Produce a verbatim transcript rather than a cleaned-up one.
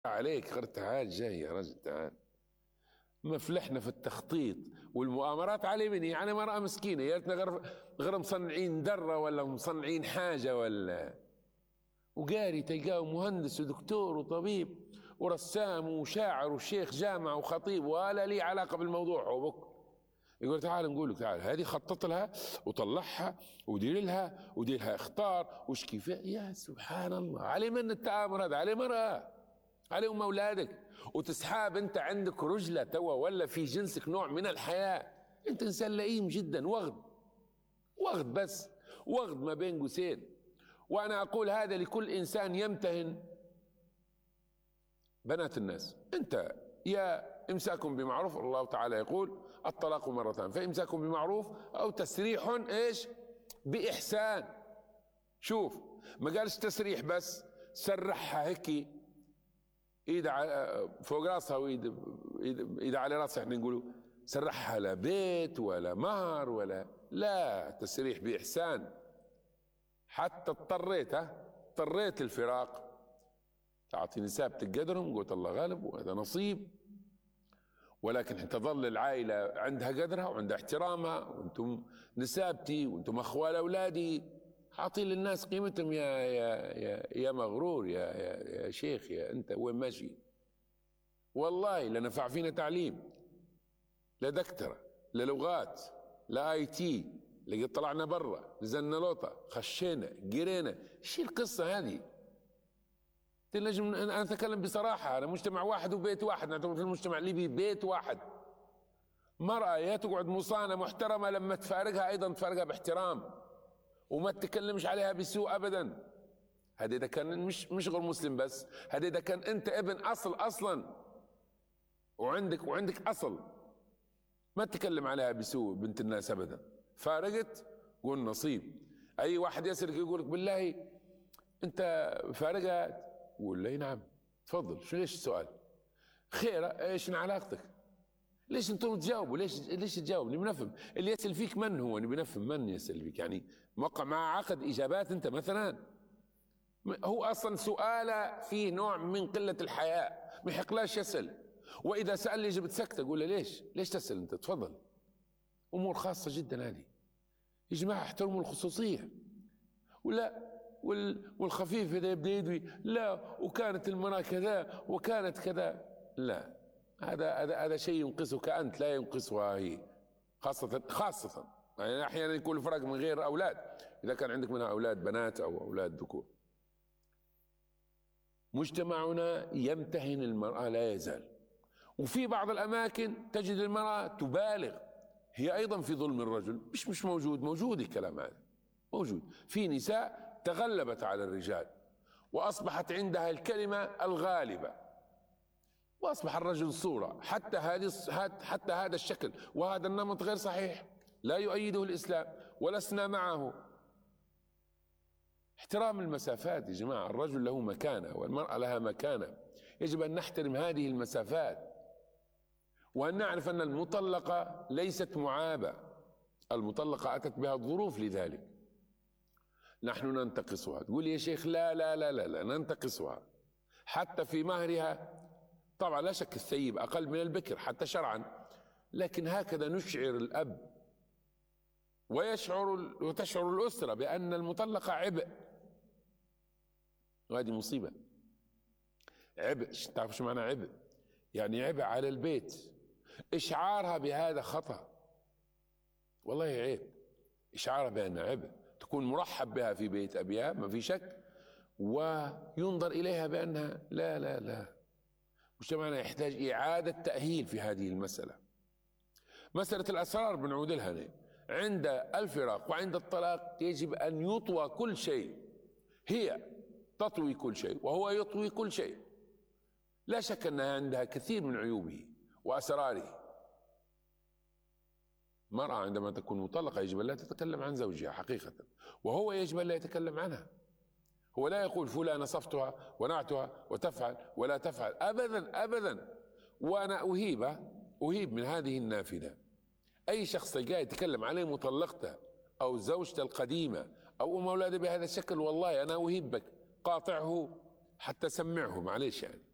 عليك غير تعال جاي يا رجل تعال. مفلحنا في التخطيط والمؤامرات على من يعني مرأة مسكينة يا ريتنا غير غير مصنعين درة ولا مصنعين حاجة ولا وقاري تلقاه مهندس ودكتور وطبيب ورسام وشاعر وشيخ جامع وخطيب ولا لي علاقة بالموضوع. هو بك يقول تعال نقول لك تعال هذه خطط لها وطلعها ودير لها ودير لها اختار وش كيف. يا سبحان الله، على من التآمر هذا؟ على مرأة، عليهم اولادك، وتسحاب انت عندك رجله توا ولا في جنسك نوع من الحياه. انت انسان لئيم جدا، وغد وغد بس وغد ما بين قوسين. وانا اقول هذا لكل انسان يمتهن بنات الناس. انت يا امساكم بمعروف، الله تعالى يقول الطلاق مرتان، فامساكم بمعروف او تسريح ايش باحسان. شوف ما قالش تسريح بس، سرحها هيك ايد فوق راسها وايد ايد على راسها، احنا نقولوا سرحها لا بيت ولا مهر ولا لا، تسريح باحسان. حتى اضطريت ها اضطريت الفراق، تعطي نسابتك قدرهم، قلت الله غالب وهذا نصيب، ولكن تظل العائله عندها قدرها وعندها احترامها، وانتم نسابتي وانتم اخوال اولادي، حاطين للناس قيمتهم. يا يا يا يا مغرور يا يا, يا شيخ، يا انت وين ماشي؟ والله لا نفع فينا تعليم، لا دكتوره، لا لغات، لا اي تي، لقد طلعنا برا نزلنا لوطه خشينا قرينا. شي القصه هذه؟ تنجم انا اتكلم بصراحه، انا مجتمع واحد وبيت واحد، نعتبر في المجتمع الليبي بيت واحد. مرأة يا تقعد مصانة محترمة، لما تفارقها ايضا تفارقها باحترام وما تتكلمش عليها بسوء ابدا. هذا اذا كان مش مش غير مسلم بس، هذا اذا كان انت ابن اصل اصلا وعندك وعندك اصل، ما تتكلم عليها بسوء بنت الناس ابدا. فارقت قول نصيب. اي واحد يسألك يقول لك بالله انت فارقها، قول له نعم تفضل. شو ليش السؤال؟ خير ايش علاقتك؟ ليش انتم تجاوبوا؟ ليش ليش تجاوب؟ نبي نفهم اللي يسأل فيك من هو، نبي نفهم من يسأل فيك، يعني موقع مع عقد اجابات انت مثلا. هو اصلا سؤاله فيه نوع من قله الحياء، ما يحقلاش يسأل. واذا سأل يجب تسكت، اقول له ليش؟ ليش تسأل انت؟ تفضل. امور خاصه جدا هذه يا جماعه، احترموا الخصوصيه. ولا والخفيف اذا يبدا يدوي لا وكانت المراه كذا وكانت كذا، لا، هذا هذا هذا شيء ينقصك انت، لا ينقصها هي. خاصة خاصة يعني احيانا يكون الفرق من غير اولاد، اذا كان عندك منها اولاد بنات او اولاد ذكور. مجتمعنا يمتهن المرأة لا يزال، وفي بعض الاماكن تجد المرأة تبالغ هي ايضا في ظلم الرجل. مش مش موجود، موجود الكلام هذا موجود. في نساء تغلبت على الرجال واصبحت عندها الكلمة الغالبة، واصبح الرجل صورة. حتى هذه حتى هذا الشكل وهذا النمط غير صحيح، لا يؤيده الاسلام ولسنا معه. احترام المسافات يا جماعة، الرجل له مكانة والمرأة لها مكانة، يجب ان نحترم هذه المسافات، وان نعرف ان المطلقة ليست معابة، المطلقة اتت بها الظروف لذلك. نحن ننتقصها. تقول يا شيخ لا لا لا لا, لا ننتقصها حتى في مهرها. طبعا لا شك الثيب اقل من البكر حتى شرعا، لكن هكذا نشعر الاب ويشعر وتشعر الاسره بان المطلقه عبء، وهذه مصيبه. عبء، تعرف شو معنى عبء؟ يعني عبء على البيت. اشعارها بهذا خطأ، والله عيب اشعارها بانها عبء. تكون مرحب بها في بيت ابيها ما في شك، وينظر اليها بانها لا لا لا. مجتمعنا يحتاج اعاده تاهيل في هذه المساله. مساله الاسرار بنعود لها. عند الفراق وعند الطلاق يجب ان يطوى كل شيء، هي تطوي كل شيء وهو يطوي كل شيء. لا شك انها عندها كثير من عيوبه واسراره. المرأة عندما تكون مطلقة يجب أن لا تتكلم عن زوجها حقيقة، وهو يجب أن لا يتكلم عنها. هو لا يقول فلان نصفتها ونعتها وتفعل ولا تفعل أبدا أبدا. وأنا أهيب أهيب من هذه النافذة. أي شخص جاي يتكلم عليه مطلقته أو زوجته القديمة أو أم أولاده بهذا الشكل، والله أنا أهيب بك، قاطعه حتى سمعه، معليش يعني.